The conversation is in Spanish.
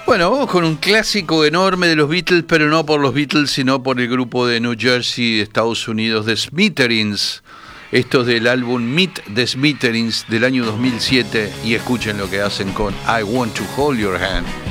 Bueno, vamos con un clásico enorme de los Beatles, pero no por los Beatles, sino por el grupo de New Jersey, Estados Unidos, The Smithereens. Esto es del álbum Meet the Smithereens del año 2007, y escuchen lo que hacen con I Want to Hold Your Hand.